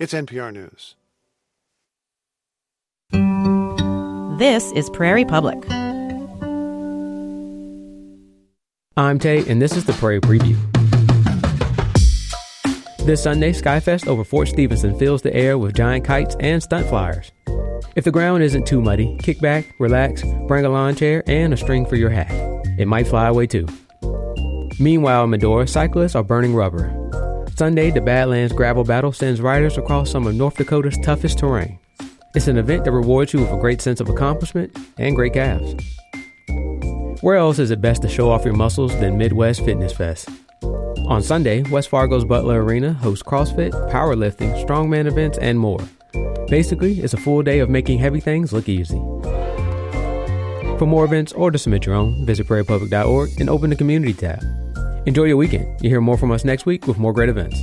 It's NPR News. This is Prairie Public. I'm Tay, and this is the Prairie Preview. This Sunday, Skyfest over Fort Stevenson fills the air with giant kites and stunt flyers. If the ground isn't too muddy, kick back, relax, bring a lawn chair, and a string for your hat. It might fly away too. Meanwhile in Medora, cyclists are burning rubber. Sunday, the Badlands Gravel Battle sends riders across some of North Dakota's toughest terrain. It's an event that rewards you with a great sense of accomplishment and great calves. Where else is it best to show off your muscles than Midwest Fitness Fest? On Sunday, West Fargo's Butler Arena hosts CrossFit, powerlifting, strongman events, and more. Basically, it's a full day of making heavy things look easy. For more events or to submit your own, visit prairiepublic.org and open the Community tab. Enjoy your weekend. You'll hear more from us next week with more great events.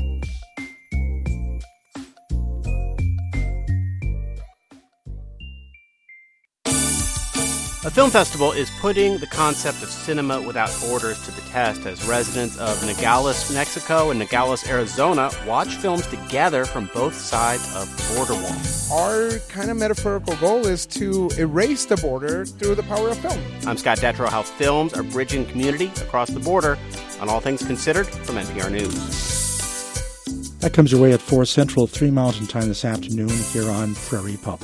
A film festival is putting the concept of cinema without borders to the test as residents of Nogales, Mexico and Nogales, Arizona watch films together from both sides of the border wall. Our kind of metaphorical goal is to erase the border through the power of film. I'm Scott Detrow. How films are bridging community across the border on All Things Considered from NPR News. That comes your way at 4 Central, 3 Mountain Time this afternoon here on Prairie Public.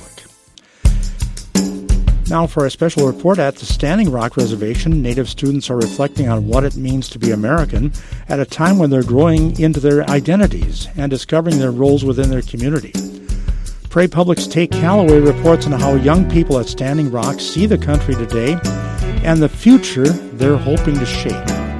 Now for a special report at the Standing Rock Reservation. Native students are reflecting on what it means to be American at a time when they're growing into their identities and discovering their roles within their community. Prairie Public's Tate Calloway reports on how young people at Standing Rock see the country today and the future they're hoping to shape.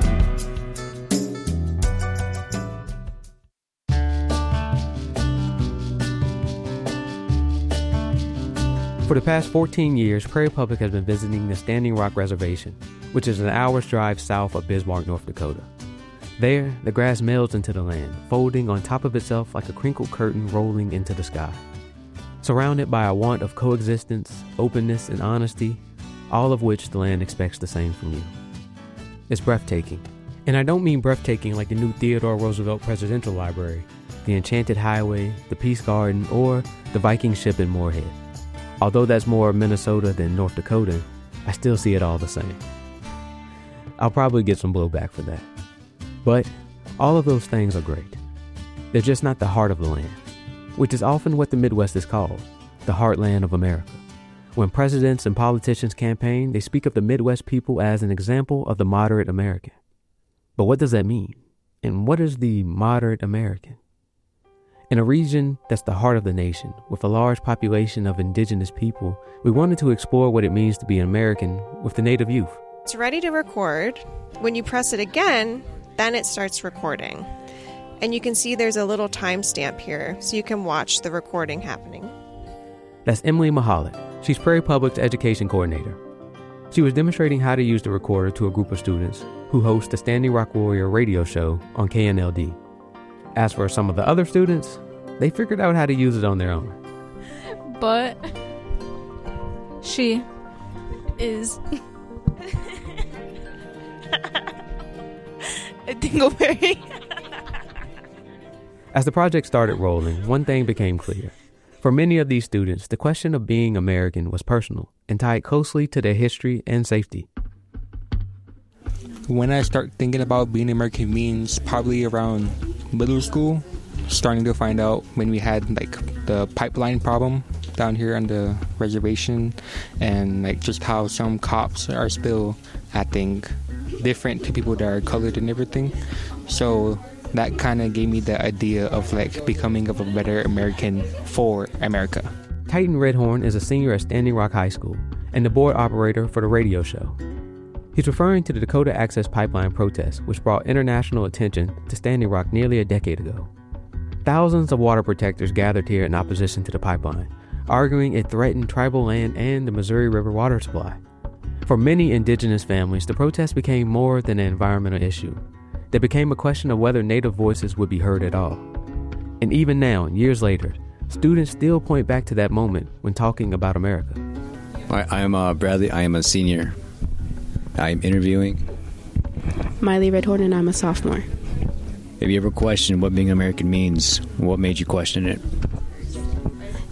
For the past 14 years, Prairie Public has been visiting the Standing Rock Reservation, which is an hour's drive south of Bismarck, North Dakota. There, the grass melts into the land, folding on top of itself like a crinkled curtain rolling into the sky. Surrounded by a want of coexistence, openness, and honesty, all of which the land expects the same from you. It's breathtaking. And I don't mean breathtaking like the new Theodore Roosevelt Presidential Library, the Enchanted Highway, the Peace Garden, or the Viking ship in Moorhead. Although that's more Minnesota than North Dakota, I still see it all the same. I'll probably get some blowback for that. But all of those things are great. They're just not the heart of the land, which is often what the Midwest is called, the heartland of America. When presidents and politicians campaign, they speak of the Midwest people as an example of the moderate American. But what does that mean? And what is the moderate American? In a region that's the heart of the nation, with a large population of indigenous people, we wanted to explore what it means to be an American with the Native youth. It's ready to record. When you press it again, then it starts recording. And you can see there's a little timestamp here, so you can watch the recording happening. That's Emily Mahalik. She's Prairie Public's education coordinator. She was demonstrating how to use the recorder to a group of students who host the Standing Rock Warrior radio show on KNLD. As for some of the other students, they figured out how to use it on their own. But she is a dingleberry. As the project started rolling, one thing became clear. For many of these students, the question of being American was personal and tied closely to their history and safety. When I start thinking about being American means probably around middle school, starting to find out when we had like the pipeline problem down here on the reservation, and like just how some cops are still acting different to people that are colored and everything. So that kind of gave me the idea of like becoming of a better American for America. Titan Redhorn is a senior at Standing Rock High School and the board operator for the radio show. He's referring to the Dakota Access Pipeline protest, which brought international attention to Standing Rock nearly a decade ago. Thousands of water protectors gathered here in opposition to the pipeline, arguing it threatened tribal land and the Missouri River water supply. For many indigenous families, the protest became more than an environmental issue. They became a question of whether Native voices would be heard at all. And even now, years later, students still point back to that moment when talking about America. I'm Bradley. I am a senior. I'm interviewing. Miley Redhorn, and I'm a sophomore. Have you ever questioned what being American means? What made you question it?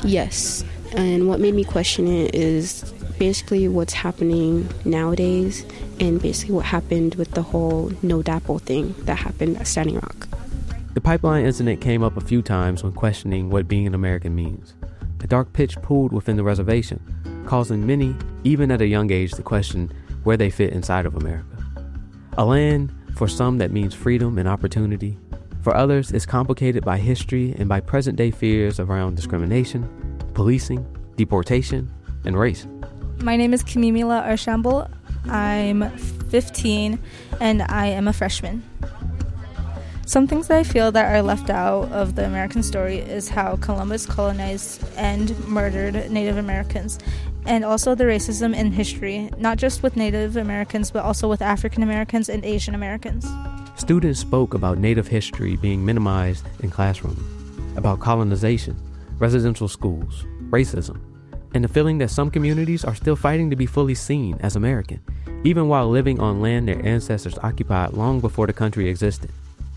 Yes, and what made me question it is basically what's happening nowadays and basically what happened with the whole No DAPL thing that happened at Standing Rock. The pipeline incident came up a few times when questioning what being an American means. A dark pitch pooled within the reservation, causing many, even at a young age, to question where they fit inside of America. A land, for some, that means freedom and opportunity. For others, it's complicated by history and by present-day fears around discrimination, policing, deportation, and race. My name is Kimimila Arshambul. I'm 15, and I am a freshman. Some things that I feel that are left out of the American story is how Columbus colonized and murdered Native Americans, and also the racism in history, not just with Native Americans, but also with African Americans and Asian Americans. Students spoke about Native history being minimized in classrooms, about colonization, residential schools, racism, and the feeling that some communities are still fighting to be fully seen as American, even while living on land their ancestors occupied long before the country existed.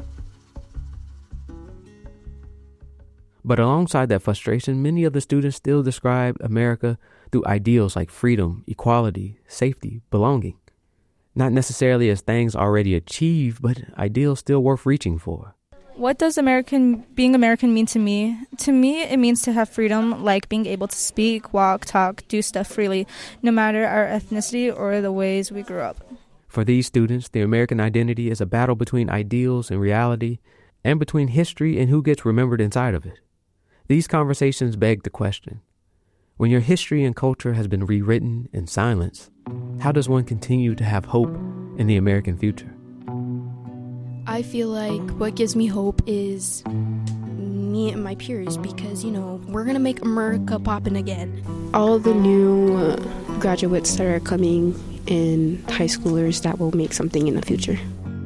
But alongside that frustration, many of the students still described America through ideals like freedom, equality, safety, belonging. Not necessarily as things already achieved, but ideals still worth reaching for. What does being American mean to me? To me, it means to have freedom, like being able to speak, walk, talk, do stuff freely, no matter our ethnicity or the ways we grew up. For these students, the American identity is a battle between ideals and reality, and between history and who gets remembered inside of it. These conversations beg the question, when your history and culture has been rewritten in silence, how does one continue to have hope in the American future? I feel like what gives me hope is me and my peers because, we're going to make America poppin' again. All the new graduates that are coming and high schoolers that will make something in the future.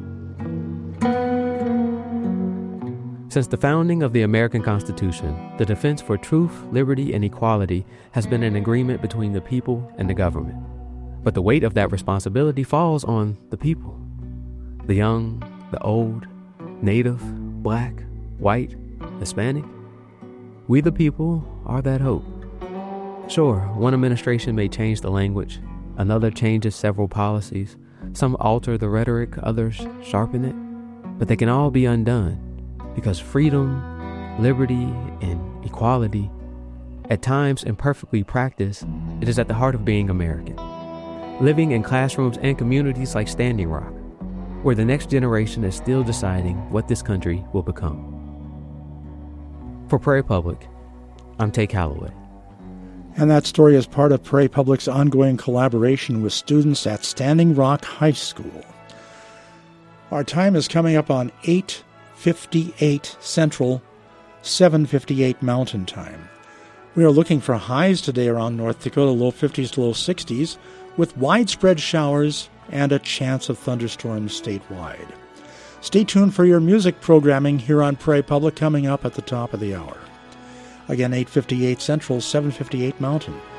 Since the founding of the American Constitution, the defense for truth, liberty, and equality has been an agreement between the people and the government. But the weight of that responsibility falls on the people. The young, the old, Native, Black, white, Hispanic. We the people are that hope. Sure, one administration may change the language, another changes several policies, some alter the rhetoric, others sharpen it, but they can all be undone. Because freedom, liberty, and equality, at times imperfectly practiced, it is at the heart of being American. Living in classrooms and communities like Standing Rock, where the next generation is still deciding what this country will become. For Prairie Public, I'm Tay Calloway. And that story is part of Prairie Public's ongoing collaboration with students at Standing Rock High School. Our time is coming up on 8:58 Central, 7:58 Mountain Time. We are looking for highs today around North Dakota, low 50s to low 60s, with widespread showers and a chance of thunderstorms statewide. Stay tuned for your music programming here on Prairie Public coming up at the top of the hour. Again, 8:58 Central, 7:58 Mountain.